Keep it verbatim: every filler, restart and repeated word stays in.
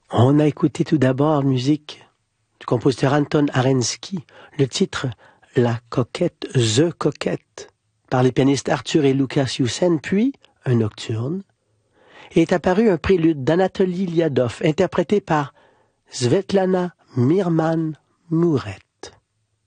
On a écouté tout d'abord musique du compositeur Anton Arensky, le titre « La coquette, The Coquette » par les pianistes Arthur et Lucas Yusen, puis un nocturne, et est apparu un prélude d'Anatoly Liadov, interprété par Svetlana Mirman-Mouret.